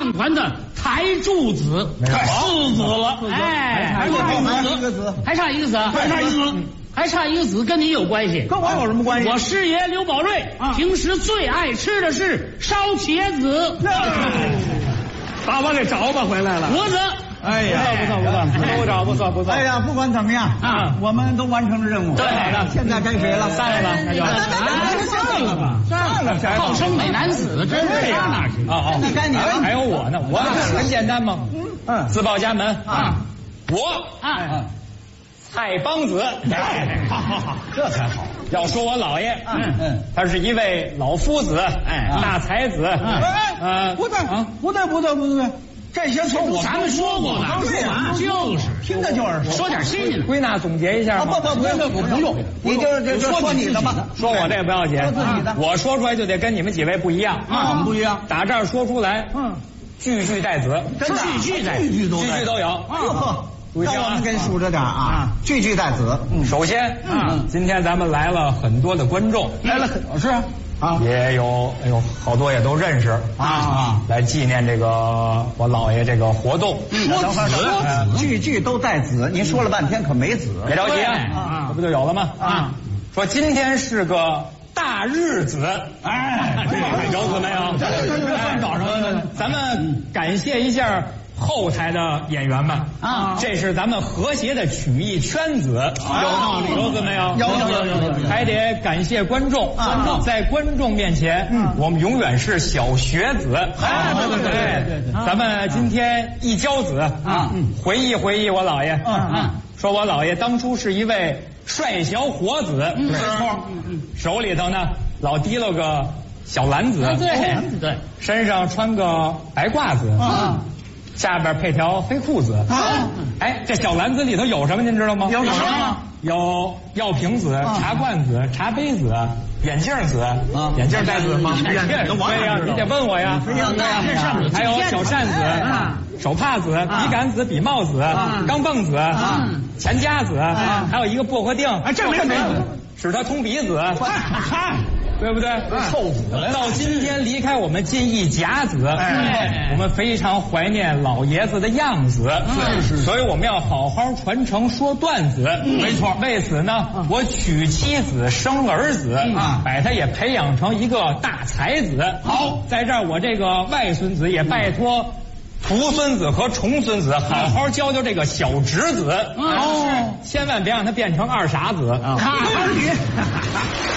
唱团的台柱子，4子了。哎，还差一个子，还差一个子，还差一个子，跟你有关系？ 跟我有什么关系？ 我师爷刘宝瑞平时最爱吃的是烧茄子。 把我给找吧回来了。 5子。 哎呀，不错。哎呀，不管怎么样啊，我们都完成了任务。 对， 现在该谁了？ 散了吧，那就散了。好生美男子，真是上哪去？ 那该你了。 还有我呢，我很简单嘛。自报家门啊，我蔡帮子。 好，这才好。 要说我姥爷，他是一位老夫子，大才子。 不对。这些错误咱们说过了，就是听着就是说点新鲜的， 归纳总结一下。 不用，你就说你的吧。 说我这不要紧， 说自己的， 我说出来就得跟你们几位不一样啊，我们不一样。 打这儿说出来，句句带子， 句句都有。 那我们给你数着点啊，句句带子。 首先，今天咱们来了很多的观众， 是啊， 也有好多也都认识啊，来纪念这个我姥爷这个活动。 等会儿，句句都带子，您说了半天可没子， 别着急啊，这不就有了吗？说今天是个大日子，有子没有？ 找上了， 咱们感谢一下后台的演员们啊，这是咱们和谐的曲艺圈子，有子没有？ 有， 还得感谢观众，在观众面前，我们永远是小学子。对，咱们今天一交子啊，回忆我姥爷，说我姥爷当初是一位帅小伙子，没错，手里头呢老提了个小篮子， 对， 身上穿个白褂子，下边配条黑裤子。哎，这小篮子里头有什么您知道吗？ 有什么？ 有药瓶子、茶罐子、茶杯子、眼镜子。眼镜带子吗？对呀，你得问我呀。还有小扇子、手帕子、笔杆子、笔帽子、钢镚子、钱夹子，还有一个薄荷锭。 这没使他通鼻子。对不对？ 臭子了！ 到今天离开我们近一甲子，我们非常怀念老爷子的样子，所以我们要好好传承说段子。 没错， 为此呢，我娶妻子生儿子，把他也培养成一个大才子。 好， 在这儿我这个外孙子也拜托徒孙子和重孙子好好教这个小侄子，千万别让他变成二傻子。